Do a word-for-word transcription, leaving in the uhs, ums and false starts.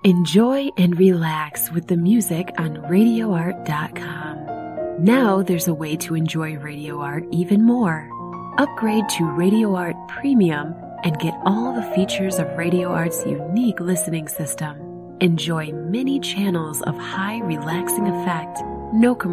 Enjoy and relax with the music on radio art dot com. Now there's a way to enjoy Radio Art even more. Upgrade to Radio Art Premium and get all the features of Radio Art's unique listening system. Enjoy many channels of high relaxing effect, no commercials.